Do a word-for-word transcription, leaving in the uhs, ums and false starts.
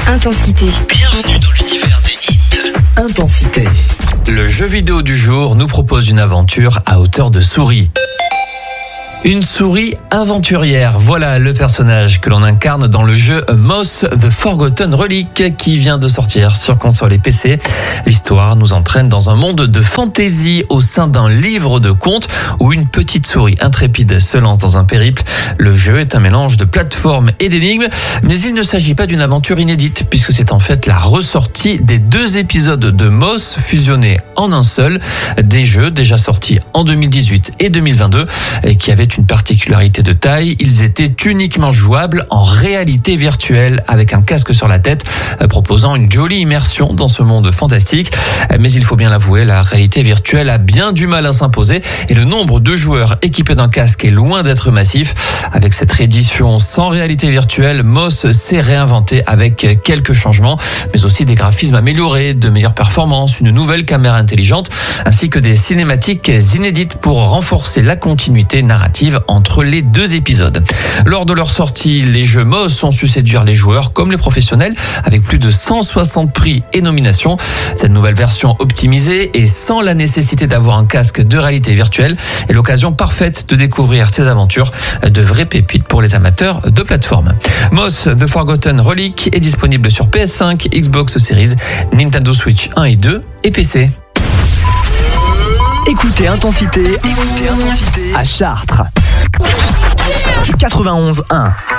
Intensité. Bienvenue dans l'univers d'Edith. Intensité. Le jeu vidéo du jour nous propose une aventure à hauteur de souris. Une souris aventurière, voilà le personnage que l'on incarne dans le jeu Moss The Forgotten Relic qui vient de sortir sur console et P C. L'histoire nous entraîne dans un monde de fantaisie au sein d'un livre de contes où une petite souris intrépide se lance dans un périple. Le jeu est un mélange de plateforme et d'énigmes, mais il ne s'agit pas d'une aventure inédite puisque c'est en fait la ressortie des deux épisodes de Moss fusionnés en un seul, des jeux déjà sortis en deux mille dix-huit et deux mille vingt-deux et qui avaient une particularité de taille, ils étaient uniquement jouables en réalité virtuelle avec un casque sur la tête, proposant une jolie immersion dans ce monde fantastique. Mais il faut bien l'avouer, la réalité virtuelle a bien du mal à s'imposer et le nombre de joueurs équipés d'un casque est loin d'être massif. Avec cette réédition sans réalité virtuelle, Moss s'est réinventé avec quelques changements, mais aussi des graphismes améliorés, de meilleures performances, une nouvelle caméra intelligente, ainsi que des cinématiques inédites pour renforcer la continuité narrative entre les deux épisodes. Lors de leur sortie, les jeux Moss ont su séduire les joueurs comme les professionnels avec plus de cent soixante prix et nominations. Cette nouvelle version optimisée et sans la nécessité d'avoir un casque de réalité virtuelle est l'occasion parfaite de découvrir ces aventures, de vraies pépites pour les amateurs de plateforme. Moss The Forgotten Relic est disponible sur P S cinq, Xbox Series, Nintendo Switch un et deux et P C. Écoutez Intensité, écoutez Intensité à Chartres. quatre-vingt-onze un.